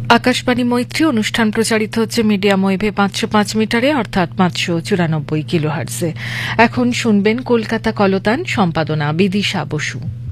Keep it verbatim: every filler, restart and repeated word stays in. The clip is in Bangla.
আকাশবাণী মৈত্রী অনুষ্ঠান প্রচারিত হচ্ছে মিডিয়াম ওয়েভে পাঁচশো পাঁচ মিটারে অর্থাৎ পাঁচশো চুরানব্বই কিলোহার্টজে। এখন শুনবেন কলকাতা কলতান, সম্পাদনা বিদিশা বসু।